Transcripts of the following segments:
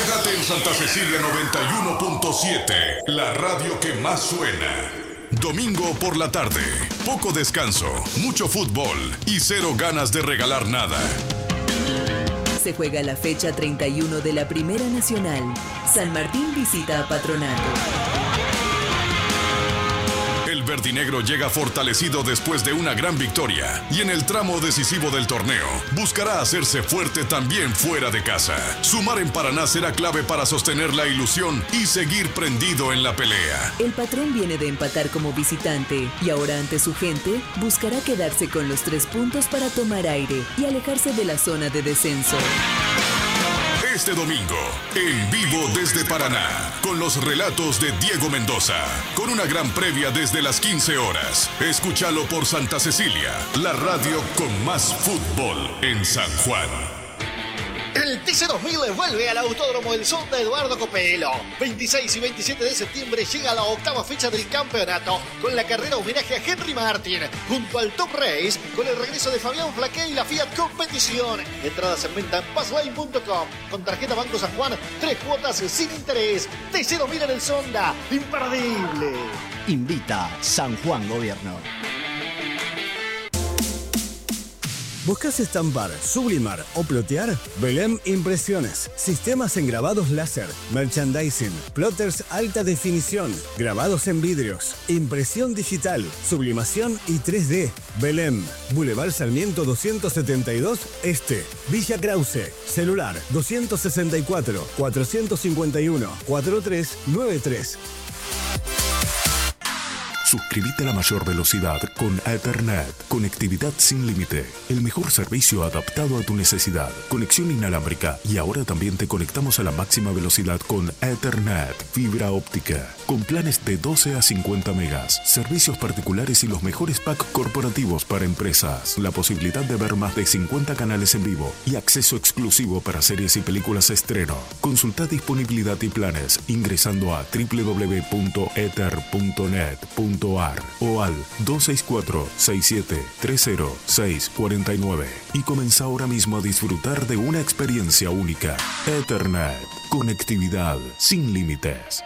Quédate en Santa Cecilia 91.7, la radio que más suena. Domingo por la tarde, poco descanso, mucho fútbol y cero ganas de regalar nada. Se juega la fecha 31 de la Primera Nacional. San Martín visita a Patronato. El verdinegro llega fortalecido después de una gran victoria y en el tramo decisivo del torneo buscará hacerse fuerte también fuera de casa. Sumar en Paraná será clave para sostener la ilusión y seguir prendido en la pelea. El Patrón viene de empatar como visitante y ahora ante su gente buscará quedarse con los 3 puntos para tomar aire y alejarse de la zona de descenso. Este domingo, en vivo desde Paraná, con los relatos de Diego Mendoza, con una gran previa desde las 15 horas. Escúchalo por Santa Cecilia, la radio con más fútbol en San Juan. El TC2000 vuelve al Autódromo del Sonda Eduardo Copelo. 26 y 27 de septiembre llega la 8ª fecha del campeonato con la carrera homenaje a Henry Martin, junto al Top Race con el regreso de Fabián Flaqué y la Fiat Competición. Entradas en venta en passlane.com con tarjeta Banco San Juan, 3 cuotas sin interés. TC2000 en el Sonda, imperdible. Invita San Juan Gobierno. ¿Buscas estampar, sublimar o plotear? Belém Impresiones. Sistemas en grabados láser, merchandising, plotters alta definición, grabados en vidrios, impresión digital, sublimación y 3D. Belém, Boulevard Sarmiento 272 Este, Villa Krause. Celular 264 451 4393. Suscríbete a la mayor velocidad con Ethernet. Conectividad sin límite. El mejor servicio adaptado a tu necesidad. Conexión inalámbrica. Y ahora también te conectamos a la máxima velocidad con Ethernet. Fibra óptica. Con planes de 12 a 50 megas. Servicios particulares y los mejores packs corporativos para empresas. La posibilidad de ver más de 50 canales en vivo. Y acceso exclusivo para series y películas estreno. Consulta disponibilidad y planes ingresando a www.ether.net.ar o al 264-6730-649 y comienza ahora mismo a disfrutar de una experiencia única. Ethernet, conectividad sin límites.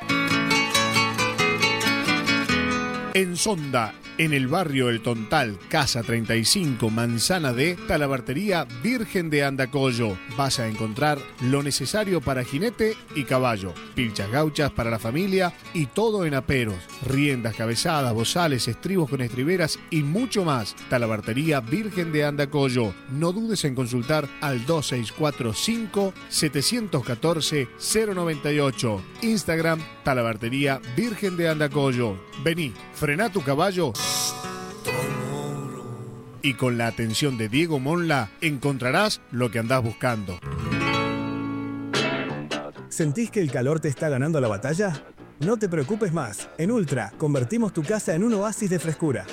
En Sonda, en el barrio El Tontal, Casa 35, Manzana D, Talabartería Virgen de Andacollo. Vas a encontrar lo necesario para jinete y caballo, pilchas gauchas para la familia y todo en aperos, riendas, cabezadas, bozales, estribos con estriberas y mucho más. Talabartería Virgen de Andacollo. No dudes en consultar al 2645-714-098. Instagram, Talabartería Virgen de Andacollo. Vení, frená tu caballo y con la atención de Diego Monla encontrarás lo que andás buscando. ¿Sentís que el calor te está ganando la batalla? No te preocupes más. En Ultra convertimos tu casa en un oasis de frescura.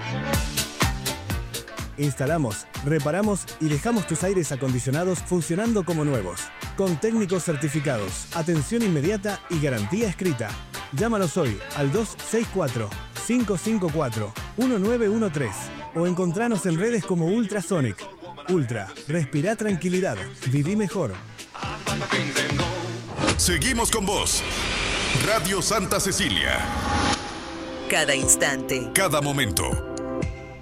Instalamos, reparamos y dejamos tus aires acondicionados funcionando como nuevos. Con técnicos certificados, atención inmediata y garantía escrita. Llámanos hoy al 264-554-1913 o encontranos en redes como Ultrasonic. Ultra, respira tranquilidad, viví mejor. Seguimos con vos. Radio Santa Cecilia. Cada instante. Cada momento.